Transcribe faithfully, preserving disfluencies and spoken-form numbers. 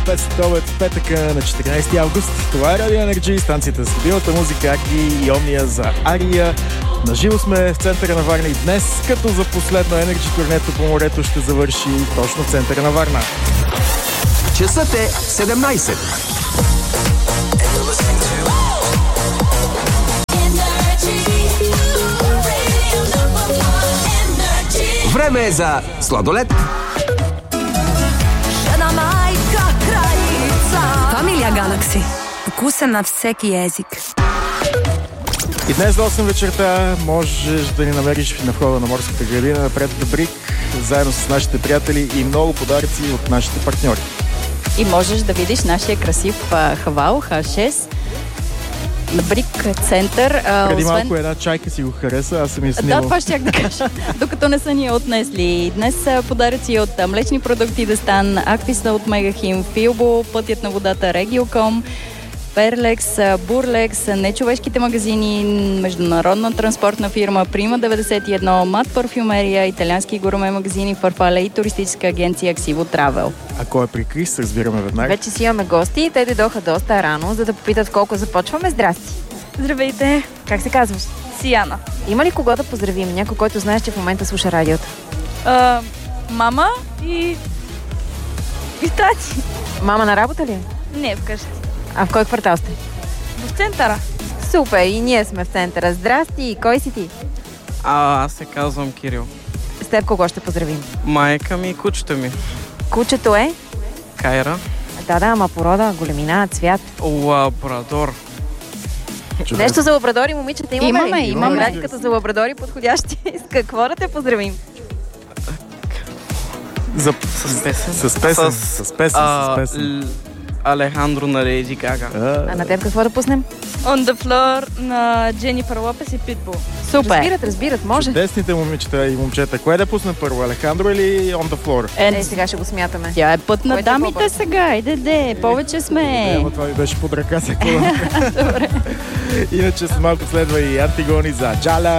пет следобед, петъка на четиринайсети август. Това е Радио Energy, станцията с стабилната музика Аки и Омния за Ария. Наживо сме в центъра на Варна и днес, като за последно Energy турнето по морето ще завърши точно в центъра на Варна. Часът е седемнайсет. Време е за сладолед. Familia Galaxy. Вкуса на всеки език. И днес до осем вечерта можеш да ни намериш на входа на морската градина напред до Брик, заедно с нашите приятели и много подаръци от нашите партньори. И можеш да видиш нашия красив а, хавал, Х шест, на Брик център. А, Преди освен... малко една чайка си го хареса, аз съм я снимал. Да, това щях да кажа, докато не са ни отнесли. Днес са подаръци от а, млечни продукти Дестан, Аквиса от Мегахим, Филбо, Пътят на водата, Региоком, Перлекс, Бурлекс, нечовешките магазини, международна транспортна фирма Прима деветдесет и едно, Мат парфюмерия, италиански гурме магазини Фарфале и туристическа агенция Аксиво Травел. А кой е при Крис, разбираме веднага. Вече си имаме гости. Те дойдоха доста рано, за да попитат колко започваме. Здрасти! Здравейте! Как се казваш? Сияна. Има ли кого да поздравим? Някой, който знаеш, че в момента слуша радиото? А, мама и... и тати. Мама на работа ли? Не, вкъщи. А в кой квартал сте? В центъра. Супер, и ние сме в центъра. Здрасти! Кой си ти? А, аз се казвам Кирил. С теб кого ще поздравим? Майка ми и кучето ми. Кучето е? Кайра. Да, да, ама порода, големина, цвят. Лабрадор. Чудесно. Нещо за лабрадори, момичета, имаме Имаме, ли? имаме. Градиката за лабрадори подходящи. С какво да те поздравим? За... С песен. С песен, С, с песен, а, с песен. Л... Алехандро на Леди Гага. А на теб какво да пуснем? On the floor на Дженифър Лопес и Питбул. Супер! Разбират, разбират, може. Чудесните момичета и момчета. Кое да пуснем първо, Алехандро или On the Floor? Е, Е, сега ще го смятаме. тя е път на Кой ти е дамите по-бърз? сега. Айде, де, повече сме. Е, ама това ми беше под ръка, се Иначе след малко следва и Антигони за Джала.